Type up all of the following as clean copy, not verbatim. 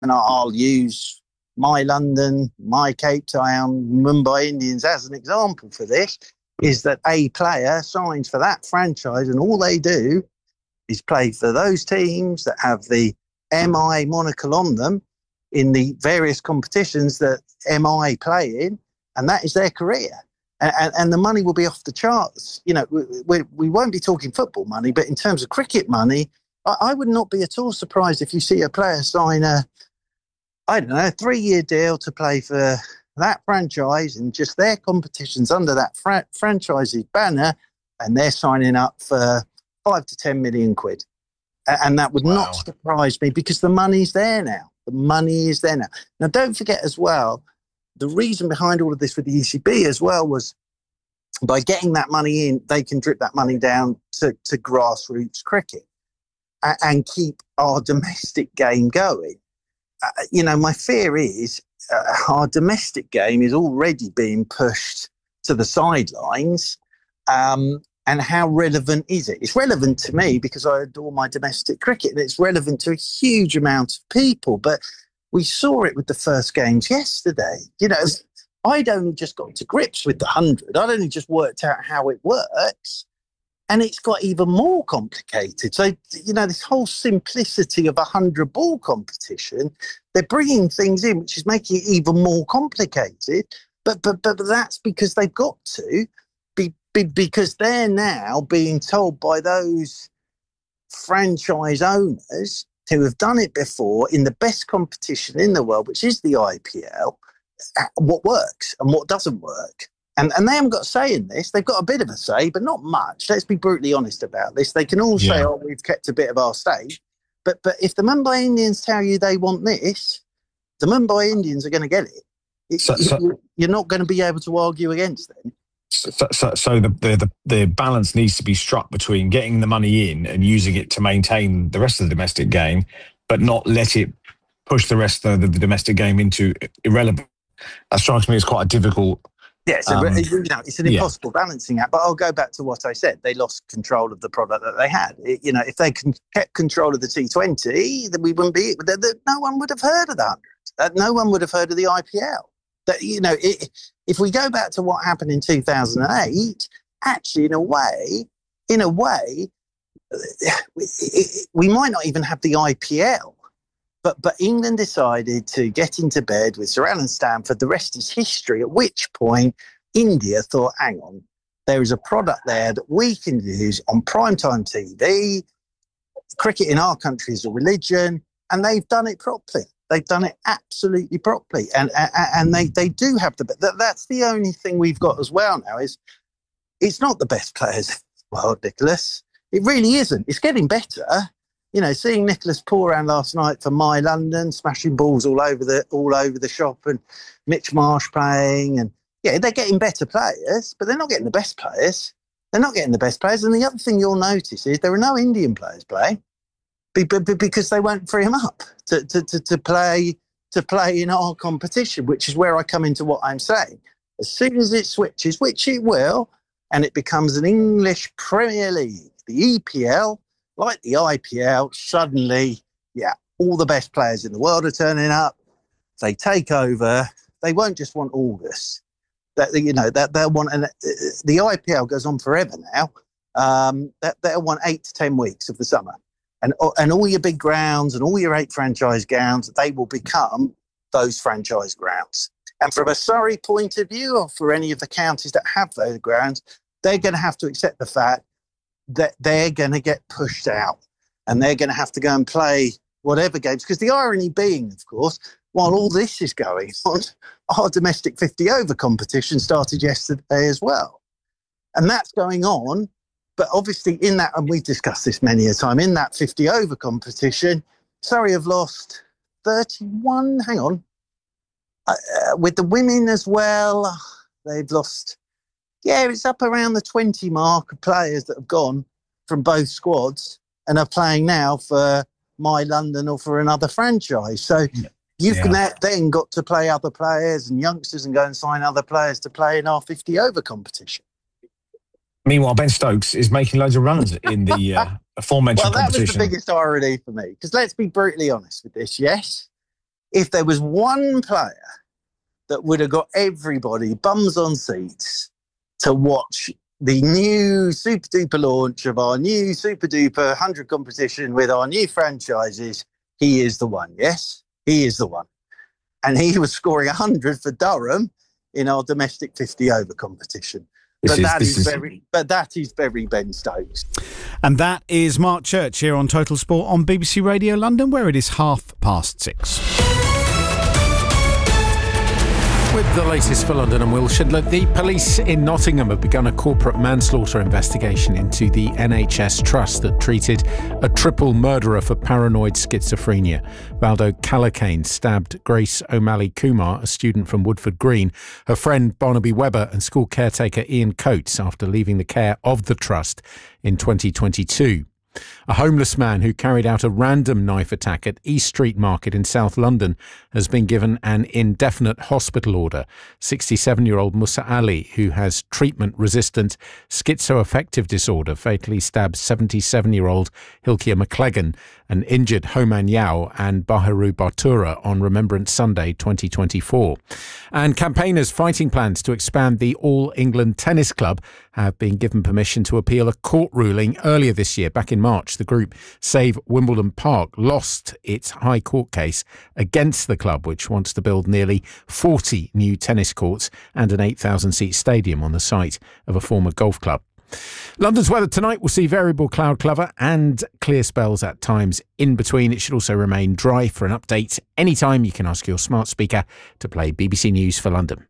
and I'll use my London, my Cape Town, Mumbai Indians as an example for this, is that a player signs for that franchise and all they do is play for those teams that have the MI monocle on them in the various competitions that MI play in, and that is their career. And the money will be off the charts. You know, we won't be talking football money, but in terms of cricket money, I would not be at all surprised if you see a player sign a 3-year deal to play for that franchise in just their competitions under that franchise's banner, and they're signing up for 5 to 10 million quid. And that would not surprise me because the money's there now. The money is there now. Now, don't forget as well, the reason behind all of this with the ECB as well was by getting that money in, they can drip that money down to grassroots cricket and keep our domestic game going. My fear is our domestic game is already being pushed to the sidelines. And how relevant is it? It's relevant to me because I adore my domestic cricket and it's relevant to a huge amount of people. But we saw it with the first games yesterday. You know, I'd only just got to grips with the 100. I'd only just worked out how it works. And it's got even more complicated. So, this whole simplicity of a 100-ball competition, they're bringing things in, which is making it even more complicated. But that's because they've got to. Because they're now being told by those franchise owners who have done it before in the best competition in the world, which is the IPL, what works and what doesn't work. And they haven't got a say in this. They've got a bit of a say, but not much. Let's be brutally honest about this. They can all say, we've kept a bit of our say. But if the Mumbai Indians tell you they want this, the Mumbai Indians are going to get it. You're not going to be able to argue against them. So the balance needs to be struck between getting the money in and using it to maintain the rest of the domestic game, but not let it push the rest of the domestic game into irrelevant. That strikes me as quite a difficult. Yes, it's an impossible balancing act. But I'll go back to what I said. They lost control of the product that they had. If they kept control of the T20, then we wouldn't be. No one would have heard of the 100. No one would have heard of the IPL. If we go back to what happened in 2008, actually, in a way, we might not even have the IPL. But England decided to get into bed with Sir Alan Stanford. The rest is history, at which point India thought, hang on, there is a product there that we can use on primetime TV. Cricket in our country is a religion, and they've done it properly. They've done it absolutely properly. And they do have that's the only thing we've got as well now is it's not the best players in the world, Nicholas. It really isn't. It's getting better. Seeing Nicholas Pooran last night for My London, smashing balls all over the shop, and Mitch Marsh playing, and they're getting better players, but they're not getting the best players. They're not getting the best players. And the other thing you'll notice is there are no Indian players playing because they won't free them up to play in our competition, which is where I come into what I'm saying. As soon as it switches, which it will, and it becomes an English Premier League, the EPL, like the IPL, suddenly, all the best players in the world are turning up. They take over. They won't just want August. They'll want, and the IPL goes on forever now. They'll want 8 to 10 weeks of the summer, and all your big grounds and all your 8 franchise grounds, they will become those franchise grounds. And from a Surrey point of view, or for any of the counties that have those grounds, they're going to have to accept the fact that they're going to get pushed out and they're going to have to go and play whatever games. Because the irony being, of course, while all this is going on, our domestic 50-over competition started yesterday as well. And that's going on. But obviously in that, and we've discussed this many a time, in that 50-over competition, Surrey have lost 31, with the women as well, they've lost, it's up around the 20 mark of players that have gone from both squads and are playing now for My London or for another franchise. So you've then got to play other players and youngsters and go and sign other players to play in our 50-over competition. Meanwhile, Ben Stokes is making loads of runs in the aforementioned competition. Well, that was the biggest irony for me, because let's be brutally honest with this, yes? if there was one player that would have got everybody bums on seats to watch the new super duper launch of our new super duper 100 competition with our new franchises, he is the one. Yes, he is the one. And he was scoring 100 for Durham in our domestic 50 over competition. But that is very Ben Stokes. And that is Mark Church here on Total Sport on BBC Radio London, where it is 6:30. With the latest for London and Will Schindler, the police in Nottingham have begun a corporate manslaughter investigation into the NHS trust that treated a triple murderer for paranoid schizophrenia. Valdo Callacane stabbed Grace O'Malley Kumar, a student from Woodford Green, her friend Barnaby Webber and school caretaker Ian Coates after leaving the care of the trust in 2022. A homeless man who carried out a random knife attack at East Street Market in South London has been given an indefinite hospital order. 67-year-old Musa Ali, who has treatment-resistant schizoaffective disorder, fatally stabbed 77-year-old Hilkia McCleggan and injured Homan Yao and Baharu Bartura on Remembrance Sunday 2024. And campaigners fighting plans to expand the All England Tennis Club have been given permission to appeal a court ruling earlier this year. Back in March, the group Save Wimbledon Park lost its High Court case against the club, which wants to build nearly 40 new tennis courts and an 8,000-seat stadium on the site of a former golf club. London's weather tonight will see variable cloud cover and clear spells at times in between. It should also remain dry. For an update anytime, you can ask your smart speaker to play BBC News for London.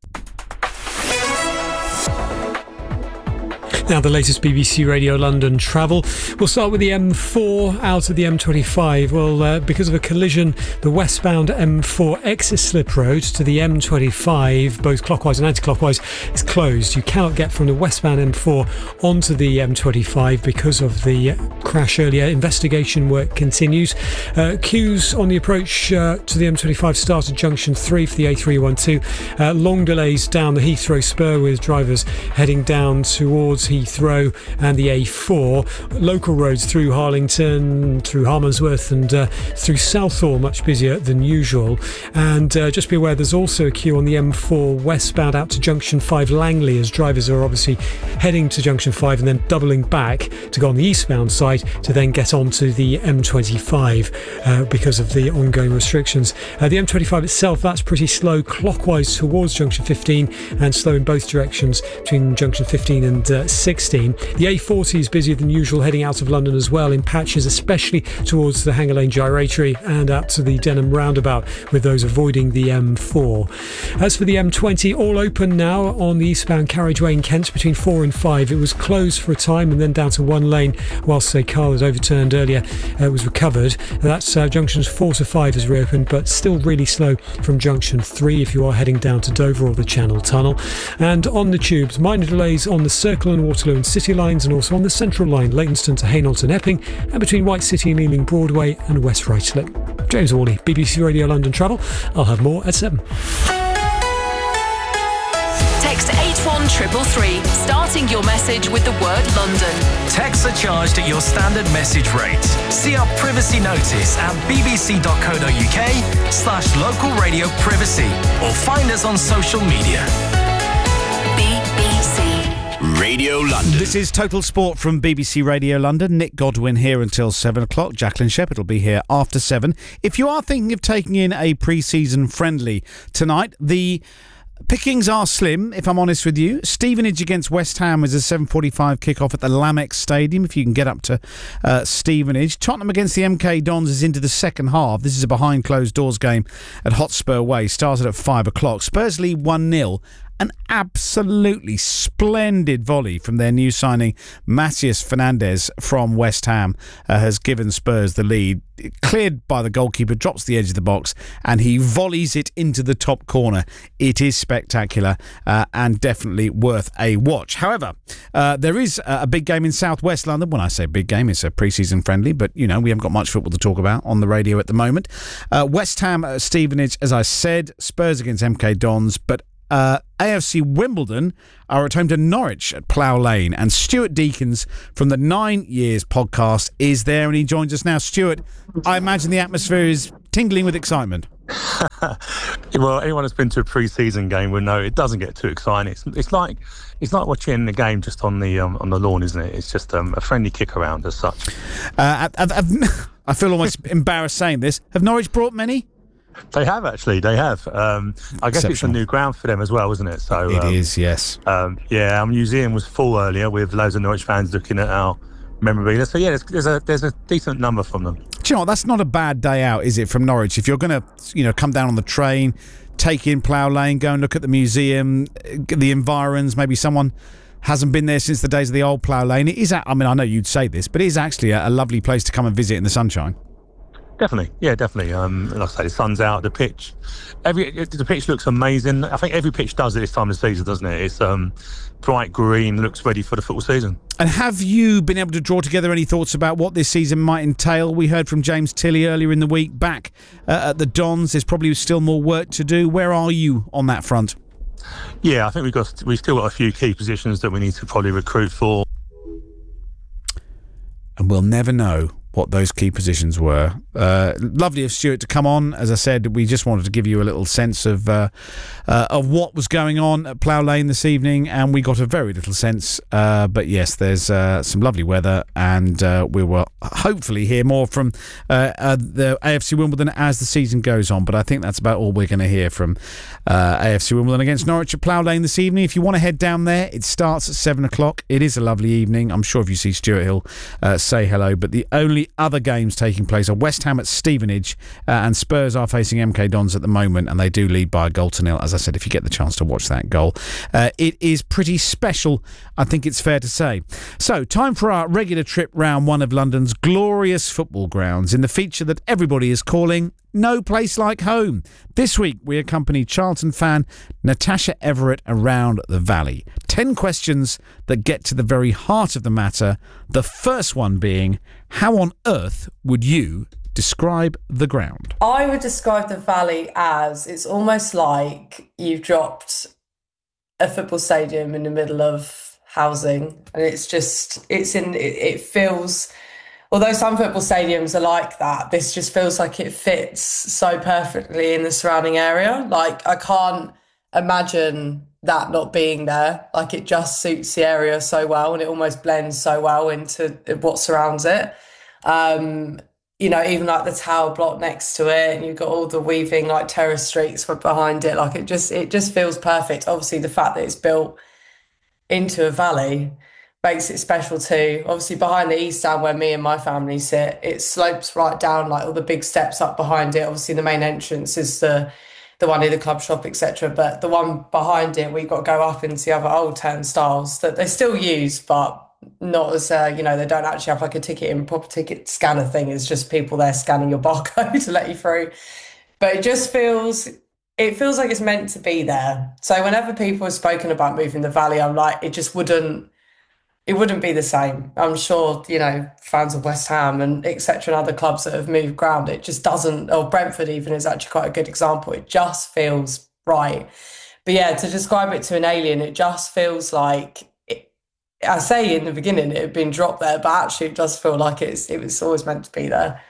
Now the latest BBC Radio London travel. We'll start with the M4 out of the M25. Well, because of a collision, the westbound M4 exit slip road to the M25, both clockwise and anti-clockwise, is closed. You cannot get from the westbound M4 onto the M25 because of the crash earlier. Investigation work continues. Queues on the approach to the M25 start at junction 3 for the A312. Long delays down the Heathrow spur with drivers heading down towards Heathrow and the A4. Local roads through Harlington, through Harmondsworth and through Southall much busier than usual. And just be aware there's also a queue on the M4 westbound out to junction 5 Langley, as drivers are obviously heading to junction 5 and then doubling back to go on the eastbound side to then get onto the M25 because of the ongoing restrictions. The M25 itself, that's pretty slow clockwise towards junction 15 and slow in both directions between junction 15 and 16. The A40 is busier than usual heading out of London as well in patches, especially towards the Hanger Lane Gyratory and out to the Denham roundabout, with those avoiding the M4. As for the M20, all open now on the eastbound carriageway in Kent between 4 and 5. It was closed for a time and then down to one lane whilst a car that overturned earlier was recovered. That's junctions 4 to 5 has reopened, but still really slow from junction 3 if you are heading down to Dover or the Channel Tunnel. And on the tubes, minor delays on the Circle and Waterloo and City lines, and also on the Central line, Leytonstone to Hainault and Epping, and between White City and Ealing Broadway and West Ruislip. James Worley, BBC Radio London Travel. I'll have more at 7. Text 81333, starting your message with the word London. Texts are charged at your standard message rate. See our privacy notice at bbc.co.uk/local radio privacy, or find us on social media. BBC Radio London. This is Total Sport from BBC Radio London. Nick Godwin here until 7 o'clock. Jacqueline Shepherd will be here after 7. If you are thinking of taking in a pre-season friendly tonight, the pickings are slim, if I'm honest with you. Stevenage against West Ham is a 7:45 kickoff at the Lamex Stadium, if you can get up to Stevenage. Tottenham against the MK Dons is into the second half. This is a behind closed doors game at Hotspur Way. Started at 5 o'clock. Spurs lead 1-0. An absolutely splendid volley from their new signing, Matheus Fernandes from West Ham, has given Spurs the lead. Cleared by the goalkeeper, drops the edge of the box, and he volleys it into the top corner. It is spectacular and definitely worth a watch. However, there is a big game in southwest London. When I say big game, it's a pre-season friendly, but, you know, we haven't got much football to talk about on the radio at the moment. West Ham, Stevenage, as I said, Spurs against MK Dons, but AFC Wimbledon are at home to Norwich at Plough Lane, and Stuart Deakins from the 9 Years podcast is there, and he joins us now. Stuart, I imagine the atmosphere is tingling with excitement. Well, anyone that's been to a pre-season game will know it doesn't get too exciting. It's like watching the game just on the lawn, isn't it? It's just a friendly kick around as such. I feel almost embarrassed saying this. Have Norwich brought many? They have, actually. They have. I guess it's a new ground for them as well, isn't it? So it is, yes. Yeah, our museum was full earlier with loads of Norwich fans looking at our memorabilia. So yeah, there's a decent number from them. Do you know what? That's not a bad day out, is it, from Norwich? If you're going to, come down on the train, take in Plough Lane, go and look at the museum, the environs, maybe someone hasn't been there since the days of the old Plough Lane. It is, I know you'd say this, but it is actually a lovely place to come and visit in the sunshine. Definitely, yeah, definitely. Like I say, the sun's out, the pitch. The pitch looks amazing. I think every pitch does at this time of the season, doesn't it? It's bright green, looks ready for the football season. And have you been able to draw together any thoughts about what this season might entail? We heard from James Tilley earlier in the week back at the Dons. There's probably still more work to do. Where are you on that front? Yeah, I think we've still got a few key positions that we need to probably recruit for. And we'll never know what those key positions were. Lovely of Stuart to come on. As I said, we just wanted to give you a little sense of what was going on at Plough Lane this evening, and we got a very little sense. But yes, there's some lovely weather, and we will hopefully hear more from the AFC Wimbledon as the season goes on. But I think that's about all we're going to hear from AFC Wimbledon against Norwich at Plough Lane this evening. If you want to head down there, it starts at 7 o'clock. It is a lovely evening. I'm sure if you see Stuart, he'll say hello. But the only other games taking place are West Ham at Stevenage, and Spurs are facing MK Dons at the moment, and they do lead by 1-0. As I said, if you get the chance to watch that goal, it is pretty special, I think it's fair to say. So, time for our regular trip round one of London's glorious football grounds in the feature that everybody is calling No Place Like Home. This week, we accompany Charlton fan Natasha Everett around the Valley. 10 questions that get to the very heart of the matter. The first one being, how on earth would you describe the ground? I would describe the Valley as, it's almost like you've dropped a football stadium in the middle of housing, and it feels, although some football stadiums are like that, this just feels like it fits so perfectly in the surrounding area. Like, I can't imagine that not being there. Like, it just suits the area so well, and it almost blends so well into what surrounds it. Even like the tower block next to it, and you've got all the weaving like terrace streets behind it. Like, it just feels perfect. Obviously, the fact that it's built into a valley makes it special too. Obviously, behind the east stand where me and my family sit, it slopes right down, like all the big steps up behind it. Obviously, the main entrance is the one near the club shop, etc. But the one behind it, we've got to go up into the other old turnstiles that they still use, but not as, they don't actually have like a proper ticket scanner thing. It's just people there scanning your barcode to let you through. But it feels like it's meant to be there. So whenever people have spoken about moving the Valley, I'm like, it wouldn't be the same. I'm sure, fans of West Ham and etc. and other clubs that have moved ground, it just doesn't, or Brentford even is actually quite a good example. It just feels right. But yeah, to describe it to an alien, it just feels like, I say in the beginning it had been dropped there, but actually it does feel like it was always meant to be there.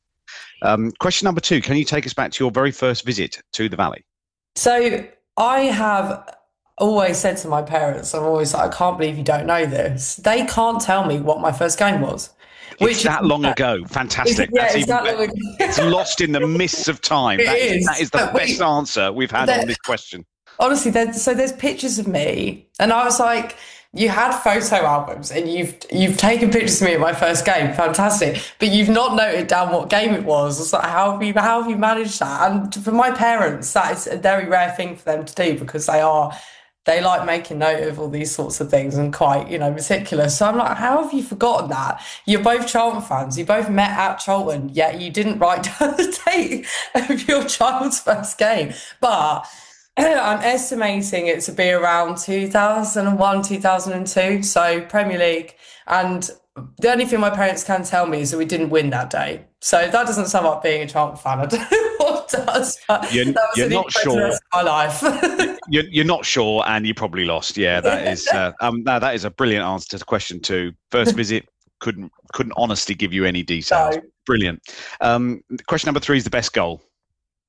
Question number 2, can you take us back to your very first visit to the Valley? So I have always said to my parents, I'm always like, I can't believe you don't know this. They can't tell me what my first game was. It's that long ago. Fantastic. It's lost in the mists of time. That is the best answer we've had on this question. Honestly, there's pictures of me, and I was like, you had photo albums and you've taken pictures of me at my first game, fantastic, but you've not noted down what game it was. It's like, how have you managed that? And for my parents, that is a very rare thing for them to do, because they like making note of all these sorts of things and quite, meticulous. So I'm like, how have you forgotten that? You're both Charlton fans. You both met at Charlton, yet you didn't write down the date of your child's first game. But I'm estimating it to be around 2001, 2002. So Premier League. And the only thing my parents can tell me is that we didn't win that day. So if that doesn't sum up being a Charlton fan, I don't know what does. But you're not sure. Of my life. You're not sure, and you probably lost. Yeah, that is that is a brilliant answer to question 2. First visit, couldn't honestly give you any details. No. Brilliant. Question number 3 is the best goal.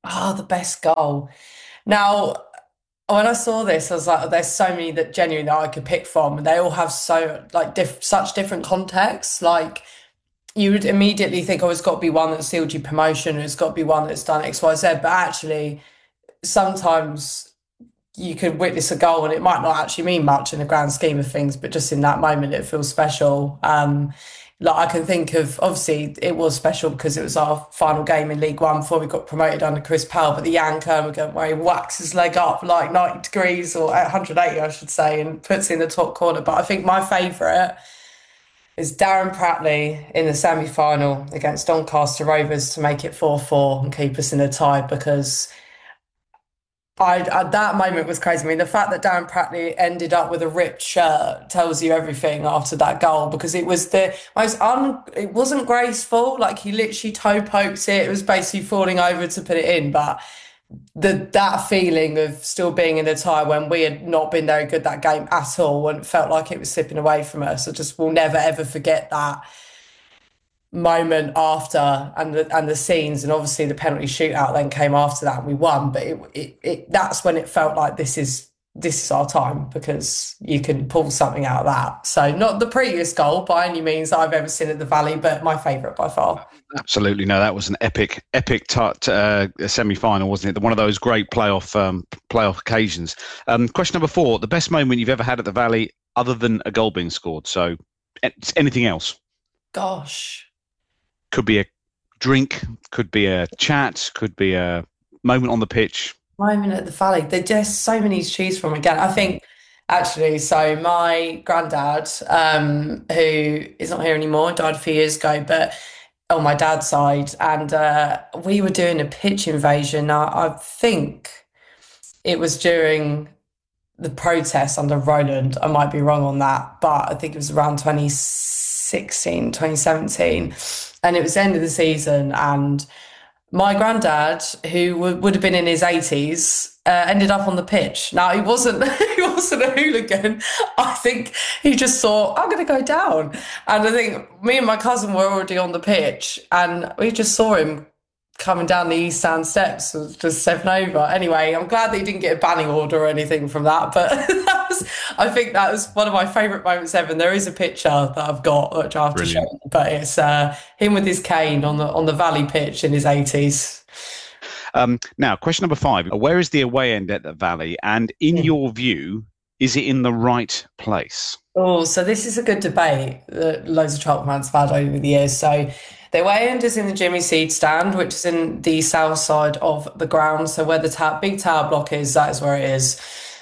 Oh, the best goal. Now, when I saw this, I was like, there's so many that genuinely that I could pick from, and they all have so like such different contexts. Like you would immediately think, oh, it's got to be one that sealed you promotion, it's got to be one that's done X, Y, Z. But actually, sometimes you could witness a goal and it might not actually mean much in the grand scheme of things, but just in that moment, it feels special. Like I can think of, obviously it was special because it was our final game in League One before we got promoted under Chris Powell, but the Jan Kermorgant where he whacks his leg up like 90 degrees or 180, I should say, and puts it in the top corner. But I think my favourite is Darren Pratley in the semi-final against Doncaster Rovers to make it 4-4 and keep us in a tie, because that moment was crazy. I mean, the fact that Darren Pratley ended up with a ripped shirt tells you everything after that goal, because it was the most it wasn't graceful. Like he literally toe poked it. It was basically falling over to put it in. But that feeling of still being in the tie when we had not been very good that game at all and felt like it was slipping away from us, I just will never ever forget that moment after, and the scenes, and obviously the penalty shootout then came after that and we won, but it that's when it felt like this is our time, because you can pull something out of that. So not the prettiest goal by any means I've ever seen at the Valley, but my favourite by far. Absolutely. No, that was an epic semi-final, wasn't it? One of those great playoff occasions. Question number 4, the best moment you've ever had at the Valley other than a goal being scored, so anything else? Gosh, could be a drink, could be a chat, could be a moment on the pitch. Moment at the Valley. There's just so many to choose from. Again, I think actually, so my granddad, who is not here anymore, died a few years ago, but on my dad's side, and we were doing a pitch invasion. I think it was during the protest under Roland. I might be wrong on that, but I think it was around 2016, 2017. And it was the end of the season, and my granddad, who would have been in his 80s, ended up on the pitch. Now, he wasn't a hooligan. I think he just thought, I'm going to go down. And I think me and my cousin were already on the pitch, and we just saw him coming down the East Stand steps, just 7 over. Anyway, I'm glad that he didn't get a banning order or anything from that, but I think that was one of my favourite moments ever. And there is a picture that I've got, which I have to show you, but it's him with his cane on the Valley pitch in his 80s. Now, question number 5. Where is the away end at the Valley? And in your view, is it in the right place? Oh, so this is a good debate that loads of Charlton fans have had over the years. So the away end is in the Jimmy Seed stand, which is in the south side of the ground. So where the big tower block is, that is where it is.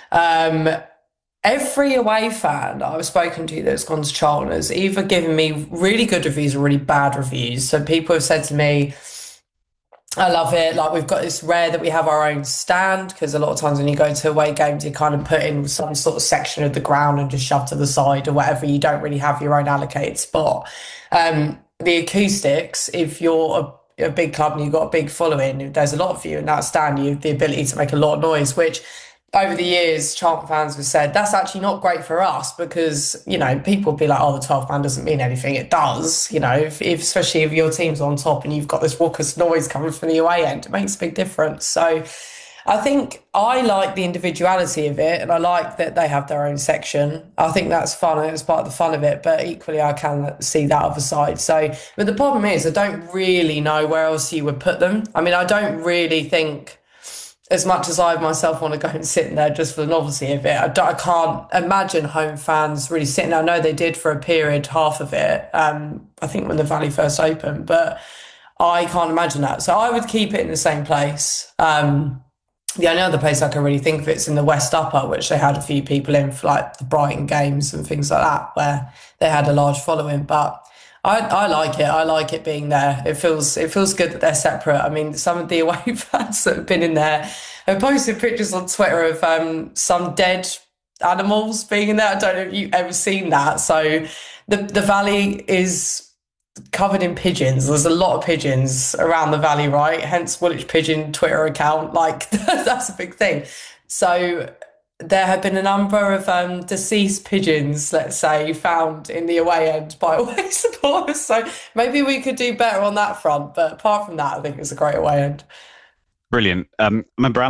Every away fan that I've spoken to that's gone to Charlton has either given me really good reviews or really bad reviews. So people have said to me, I love it. Like, it's rare that we have our own stand, because a lot of times when you go to away games, you kind of put in some sort of section of the ground and just shove to the side or whatever. You don't really have your own allocated spot. The acoustics, if you're a big club and you've got a big following, there's a lot of you in that stand, you have the ability to make a lot of noise, which over the years, Charlton fans have said that's actually not great for us, because, people be like, oh, the 12th man doesn't mean anything. It does, especially if your team's on top and you've got this raucous noise coming from the away end, it makes a big difference. So I think I like the individuality of it, and I like that they have their own section. I think that's fun, and it's part of the fun of it, but equally I can see that other side. So, but the problem is I don't really know where else you would put them. I mean, I don't really think, as much as I myself want to go and sit in there just for the novelty of it, I can't imagine home fans really sitting there. I know they did for a period, half of it, I think when the Valley first opened, but I can't imagine that. So I would keep it in the same place. The only other place I can really think of it's in the West Upper, which they had a few people in for like the Brighton games and things like that, where they had a large following. But I like it. I like it being there. It feels good that they're separate. I mean, some of the away fans that have been in there have posted pictures on Twitter of some dead animals being in there. I don't know if you've ever seen that. So the Valley is covered in pigeons. There's a lot of pigeons around the Valley, right? Hence Woolwich Pigeon Twitter account. Like, that's a big thing. So there have been a number of deceased pigeons, let's say, found in the away end by away supporters. So maybe we could do better on that front. But apart from that, I think it's a great away end. Brilliant. Remember, Alan